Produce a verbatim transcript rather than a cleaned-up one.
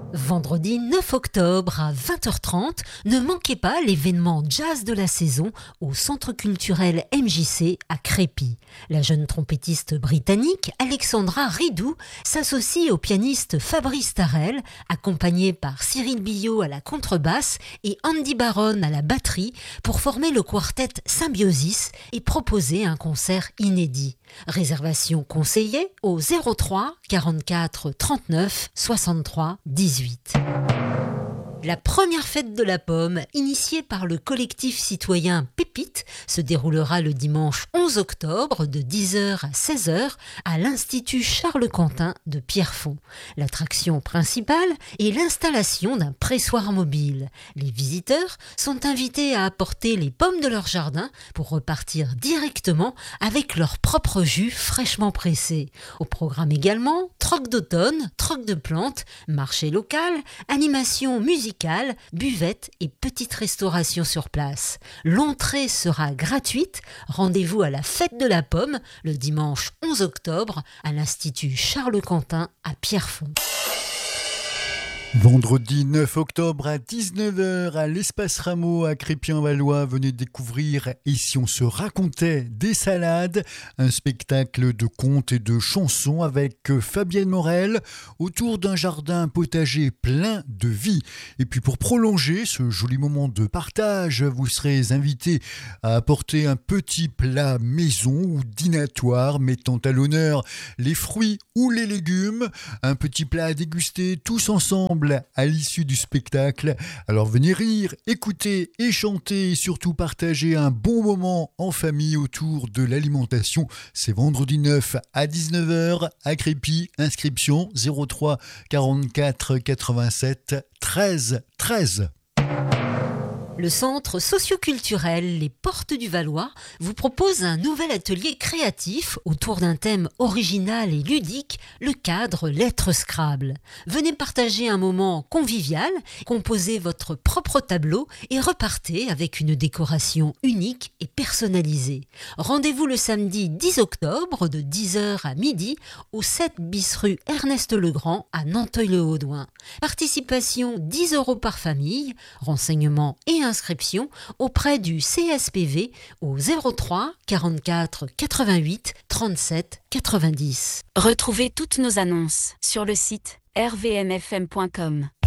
Vendredi neuf octobre à vingt heures trente, ne manquez pas l'événement jazz de la saison au Centre culturel M J C à Crépy. La jeune trompettiste britannique Alexandra Ridou s'associe au pianiste Fabrice Tarel, accompagné par Cyril Billot à la contrebasse et Andy Baron à la batterie, pour former le quartet Symbiosis et proposer un concert inédit. Réservation conseillée au zéro trois quarante-quatre trente-neuf soixante-trois dix-huit. La première fête de la pomme, initiée par le collectif citoyen Pépite, se déroulera le dimanche onze octobre de dix heures à seize heures à l'Institut Charles-Quentin de Pierrefonds. L'attraction principale est l'installation d'un pressoir mobile. Les visiteurs sont invités à apporter les pommes de leur jardin pour repartir directement avec leur propre jus fraîchement pressé. Au programme également, troc d'automne, troc de plantes, marché local, animation musicale, buvette et petite restauration sur place. L'entrée sera gratuite. Rendez-vous à la fête de la pomme le dimanche onze octobre à l'Institut Charles-Quentin à Pierrefonds. Vendredi neuf octobre à dix-neuf heures à l'Espace Rameau à Crépy-en-Valois, venez découvrir Et si on se racontait des salades, un spectacle de contes et de chansons avec Fabienne Morel autour d'un jardin potager plein de vie. Et puis pour prolonger ce joli moment de partage, vous serez invité à apporter un petit plat maison ou dînatoire mettant à l'honneur les fruits ou les légumes, un petit plat à déguster tous ensemble à l'issue du spectacle. Alors venez rire, écouter et chanter et surtout partager un bon moment en famille autour de l'alimentation. C'est vendredi neuf à dix-neuf heures à Crépy. Inscription zéro trois quarante-quatre quatre-vingt-sept treize treize. Le centre socioculturel Les Portes du Valois vous propose un nouvel atelier créatif autour d'un thème original et ludique, le cadre Lettres Scrabble. Venez partager un moment convivial, composez votre propre tableau et repartez avec une décoration unique et personnalisée. Rendez-vous le samedi dix octobre de dix heures à midi au sept bis rue Ernest Legrand à Nanteuil-le-Haudouin. Participation dix euros par famille, renseignements et inscription auprès du C S P V au zéro trois quarante-quatre quatre-vingt-huit trente-sept quatre-vingt-dix. Retrouvez toutes nos annonces sur le site r v m f m point com.